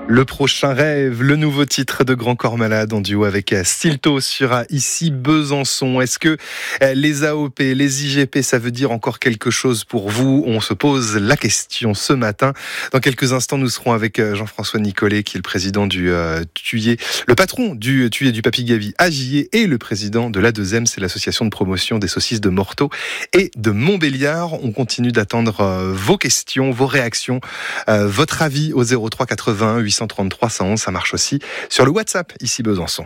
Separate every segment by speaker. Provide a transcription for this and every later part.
Speaker 1: Le prochain rêve, le nouveau titre de Grand Corps Malade en duo avec Stilto sur Ici Besançon. Est-ce que les AOP, les IGP, ça veut dire encore quelque chose pour vous? On se pose la question ce matin. Dans quelques instants, nous serons avec Jean-François Nicolet, qui est le président du Thuyer, le patron du Thuyer du Papy Gaby à Gillé, et le président de l'A2M, c'est l'association de promotion des saucisses de Morteau et de Montbéliard. On continue d'attendre vos questions, vos réactions, votre avis au 03 81 833 111. Ça marche aussi sur le WhatsApp Ici Besançon.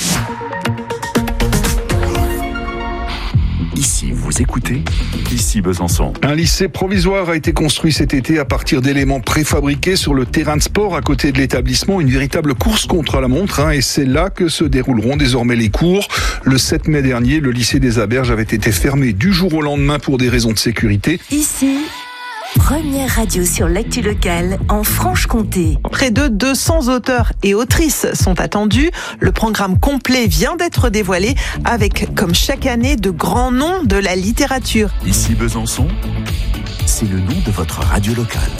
Speaker 2: Ici, vous écoutez Ici Besançon.
Speaker 3: Un lycée provisoire a été construit cet été à partir d'éléments préfabriqués sur le terrain de sport à côté de l'établissement. Une véritable course contre la montre, et c'est là que se dérouleront désormais les cours. Le 7 mai dernier, le lycée des Aberges avait été fermé du jour au lendemain pour des raisons de sécurité.
Speaker 4: Ici, première radio sur l'actu locale en Franche-Comté.
Speaker 5: Près de 200 auteurs et autrices sont attendus. Le programme complet vient d'être dévoilé avec, comme chaque année, de grands noms de la littérature.
Speaker 2: Ici Besançon, c'est le nom de votre radio locale.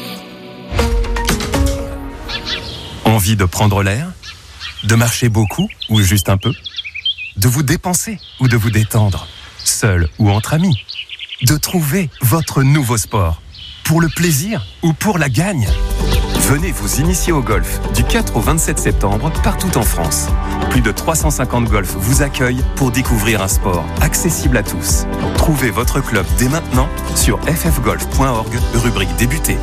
Speaker 2: Envie de prendre l'air? De marcher beaucoup ou juste un peu? De vous dépenser ou de vous détendre? Seul ou entre amis? De trouver votre nouveau sport? Pour le plaisir ou pour la gagne? Venez vous initier au golf du 4 au 27 septembre partout en France. Plus de 350 golfs vous accueillent pour découvrir un sport accessible à tous. Trouvez votre club dès maintenant sur ffgolf.org, rubrique débuter.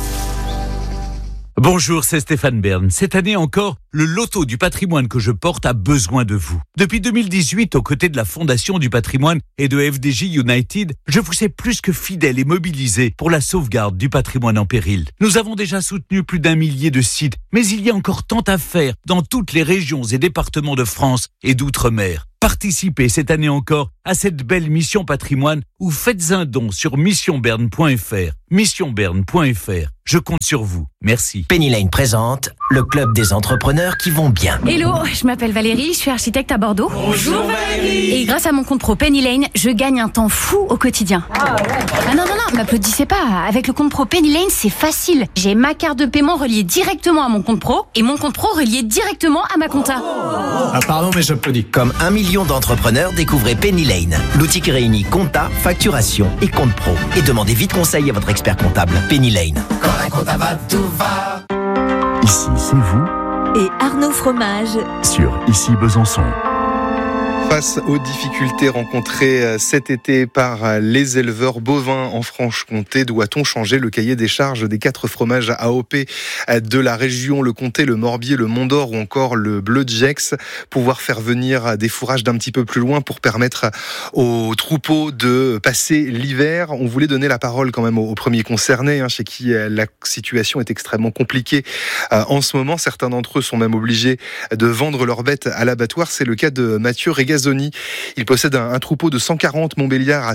Speaker 6: Bonjour, c'est Stéphane Bern. Cette année encore, le loto du patrimoine que je porte a besoin de vous. Depuis 2018, aux côtés de la Fondation du patrimoine et de FDJ United, je vous sais plus que fidèle et mobilisé pour la sauvegarde du patrimoine en péril. Nous avons déjà soutenu plus d'1 millier de sites, mais il y a encore tant à faire dans toutes les régions et départements de France et d'outre-mer. Participez cette année encore à cette belle mission patrimoine ou faites un don sur missionberne.fr. Missionberne.fr. Je compte sur vous. Merci.
Speaker 7: Penny Lane présente le club des entrepreneurs qui vont bien.
Speaker 8: Hello, je m'appelle Valérie, je suis architecte à Bordeaux.
Speaker 9: Bonjour Valérie.
Speaker 8: Et grâce à mon compte pro Penny Lane, je gagne un temps fou au quotidien. Ah non, m'applaudissez pas. Avec le compte pro Penny Lane, c'est facile. J'ai ma carte de paiement reliée directement à mon compte pro et mon compte pro relié directement à ma compta.
Speaker 9: Ah pardon, mais j'applaudis.
Speaker 7: Comme 1 million d'entrepreneurs, découvrez Penny Lane. L'outil qui réunit compta, facturation et compte pro. Et demandez vite conseil à votre expert comptable. Penny Lane.
Speaker 9: Quand un compta va, tout va.
Speaker 2: Ici, c'est vous
Speaker 4: Et Arnaud Fromage
Speaker 2: sur Ici Besançon.
Speaker 1: Face aux difficultés rencontrées cet été par les éleveurs bovins en Franche-Comté, doit-on changer le cahier des charges des 4 fromages AOP de la région, le Comté, le Morbier, le Mont d'Or ou encore le Bleu de Gex, pouvoir faire venir des fourrages d'un petit peu plus loin pour permettre aux troupeaux de passer l'hiver? On voulait donner la parole quand même aux premiers concernés, chez qui la situation est extrêmement compliquée en ce moment. Certains d'entre eux sont même obligés de vendre leurs bêtes à l'abattoir. C'est le cas de Mathieu Regazzoni. Il possède un troupeau de 140 Montbéliardes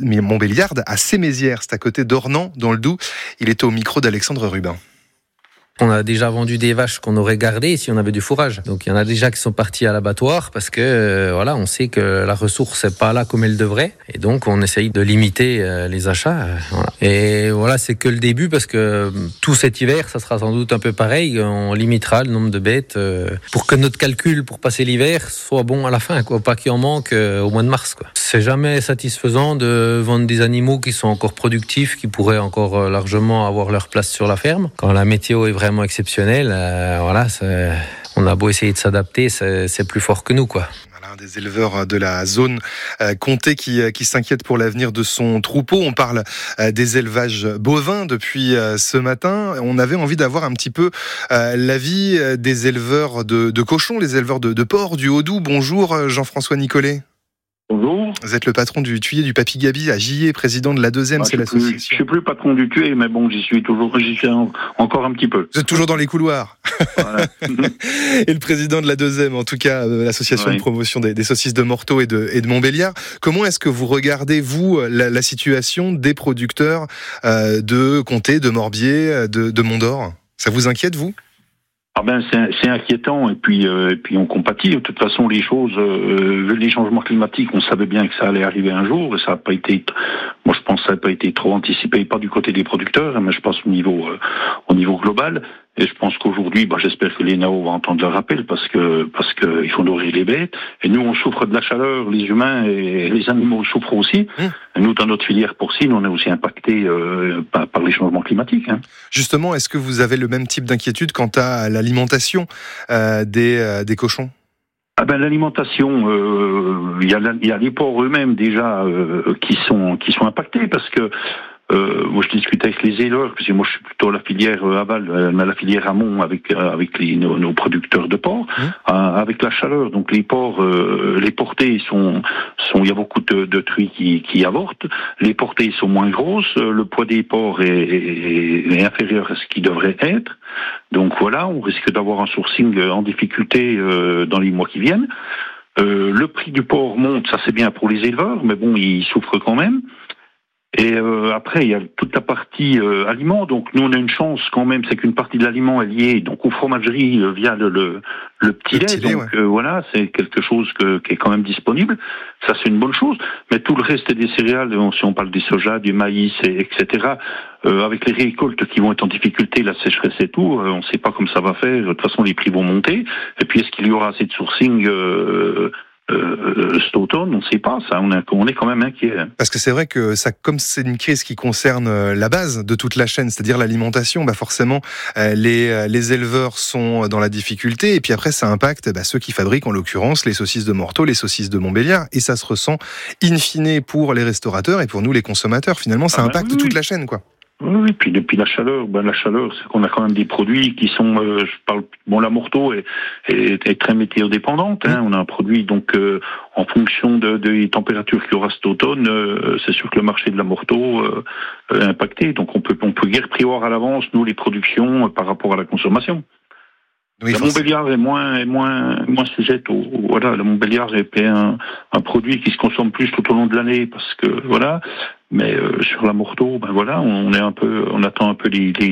Speaker 1: à Sémézières, c'est à côté d'Ornans, dans le Doubs. Il est au micro d'Alexandre Rubin.
Speaker 10: On a déjà vendu des vaches qu'on aurait gardées si on avait du fourrage. Donc il y en a déjà qui sont partis à l'abattoir parce que on sait que la ressource n'est pas là comme elle devrait. Et donc on essaye de limiter les achats. Et voilà, c'est que le début parce que tout cet hiver, ça sera sans doute un peu pareil. On limitera le nombre de bêtes pour que notre calcul pour passer l'hiver soit bon à la fin, quoi. Pas qu'il en manque au mois de mars, quoi. C'est jamais satisfaisant de vendre des animaux qui sont encore productifs, qui pourraient encore largement avoir leur place sur la ferme. Quand la météo est vraiment exceptionnelle, on a beau essayer de s'adapter, c'est plus fort que nous, quoi.
Speaker 1: Un des éleveurs de la zone Comté qui s'inquiète pour l'avenir de son troupeau. On parle des élevages bovins depuis ce matin. On avait envie d'avoir un petit peu l'avis des éleveurs de cochons, les éleveurs de porcs du Haut-Doubs. Bonjour Jean-François Nicolet.
Speaker 11: Bonjour.
Speaker 1: Vous êtes le patron du Thuyer du Papy Gaby à Gillé, président de l'A2M, c'est l'association.
Speaker 11: Je suis plus patron du Thuyer, mais bon, j'y suis encore un petit peu.
Speaker 1: Vous êtes toujours dans les couloirs. Voilà. Et le président de l'A2M, en tout cas, l'association de promotion des saucisses de Morteau et de Montbéliard. Comment est-ce que vous regardez, vous, la situation des producteurs de Comté, de Morbier, de Mont d'Or? Ça vous inquiète, vous?
Speaker 11: Ah ben c'est inquiétant et puis on compatit. De toute façon, les choses, vu les changements climatiques, on savait bien que ça allait arriver un jour et ça n'a pas été. Moi, je pense que ça n'a pas été trop anticipé, pas du côté des producteurs, mais je pense au niveau global. Et je pense qu'aujourd'hui, j'espère que les NAO va entendre le rappel parce que il faut nourrir les bêtes. Et nous, on souffre de la chaleur, les humains et les animaux souffrent aussi. Et nous, dans notre filière porcine, on est aussi impacté par les changements climatiques.
Speaker 1: Justement, est-ce que vous avez le même type d'inquiétude quant à l'alimentation des cochons ?
Speaker 11: L'alimentation, il y a les porcs eux-mêmes déjà qui sont impactés parce que moi je discute avec les éleveurs, parce que moi je suis plutôt à la filière aval, à la filière amont avec nos producteurs de porc, avec la chaleur. Donc les porcs, les portées il y a beaucoup de truies qui avortent. Les portées sont moins grosses, le poids des porcs est inférieur à ce qu'il devrait être. Donc voilà, on risque d'avoir un sourcing en difficulté dans les mois qui viennent. Le prix du porc monte, ça c'est bien pour les éleveurs, mais bon, ils souffrent quand même. Et après, il y a toute la partie aliments. Donc nous, on a une chance quand même, c'est qu'une partie de l'aliment est liée donc aux fromageries via le petit lait. Donc voilà, c'est quelque chose qui est quand même disponible. Ça, c'est une bonne chose. Mais tout le reste des céréales, si on parle des soja, du maïs, etc., avec les récoltes qui vont être en difficulté, la sécheresse et tout, on ne sait pas comment ça va faire. De toute façon, les prix vont monter. Et puis, est-ce qu'il y aura assez de sourcing cet automne, on ne sait pas, ça, on est quand même inquiet.
Speaker 1: Parce que c'est vrai que comme c'est une crise qui concerne la base de toute la chaîne, c'est-à-dire l'alimentation, forcément les éleveurs sont dans la difficulté, et puis après ça impacte ceux qui fabriquent en l'occurrence les saucisses de Morteau, les saucisses de Montbéliard, et ça se ressent in fine pour les restaurateurs et pour nous les consommateurs. Finalement, ça impacte toute la chaîne, quoi.
Speaker 11: Oui, puis depuis la chaleur, c'est qu'on a quand même des produits qui sont, la Morteau est très météodépendante. On a un produit donc en fonction des températures qu'il y aura cet automne, c'est sûr que le marché de la Morteau est impacté. Donc on peut guère prévoir à l'avance nous les productions par rapport à la consommation. Oui, la Montbéliard est moins sujette la Montbéliard est un produit qui se consomme plus tout au long de l'année parce que voilà. Mais sur la Morteau, on attend un peu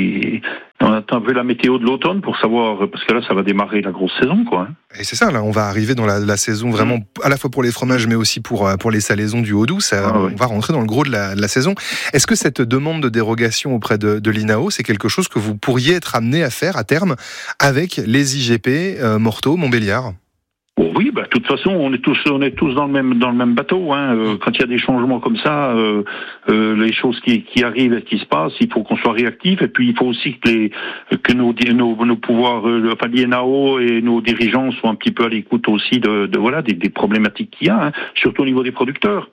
Speaker 11: la météo de l'automne pour savoir, parce que là, ça va démarrer la grosse saison, quoi.
Speaker 1: Et c'est ça, là, on va arriver dans la saison vraiment, à la fois pour les fromages, mais aussi pour les salaisons du Haut-Doubs. On va rentrer dans le gros de la saison. Est-ce que cette demande de dérogation auprès de l'INAO, c'est quelque chose que vous pourriez être amené à faire à terme avec les IGP Morteau, Montbéliard ?
Speaker 11: Oui, de toute façon, on est tous dans le même bateau. Quand il y a des changements comme ça, les choses qui arrivent et qui se passent, il faut qu'on soit réactif. Et puis il faut aussi que nos pouvoirs, l'INAO et nos dirigeants soient un petit peu à l'écoute aussi des problématiques qu'il y a, surtout au niveau des producteurs.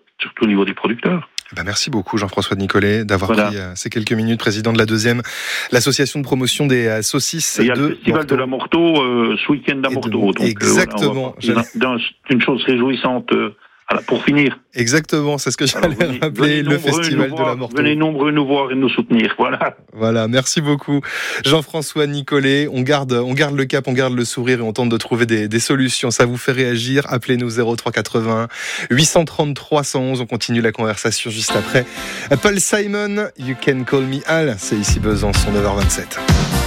Speaker 11: Merci
Speaker 1: beaucoup Jean-François Nicolet d'avoir pris ces quelques minutes, président de la 2e, l'association de promotion des saucisses.
Speaker 11: Et il y a le festival de la Morteau ce week-end à Morteau. Donc,
Speaker 1: exactement.
Speaker 11: Une chose réjouissante pour finir.
Speaker 1: Exactement, c'est ce que j'allais rappeler, le festival de la Morteau.
Speaker 11: Venez nombreux nous voir et nous soutenir,
Speaker 1: Voilà, merci beaucoup Jean-François Nicolet. On garde le cap, on garde le sourire et on tente de trouver des solutions. Ça vous fait réagir, appelez-nous 03 81 830 311. On continue la conversation juste après. Paul Simon, You Can Call Me Al, c'est ici Besançon, 9h27.